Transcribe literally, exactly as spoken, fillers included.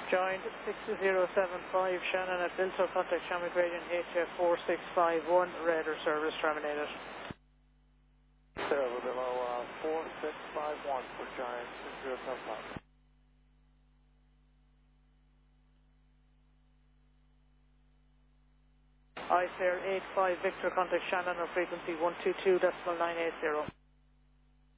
Joined six zero seven five, Shannon at Bilto, contact Shamrock Gradient H F four six five one, radar service terminated. Sarah below uh, four six five one for Giant six zero seven five. I F A R eight five Victor, contact Shannon on frequency one two two point nine eight zero.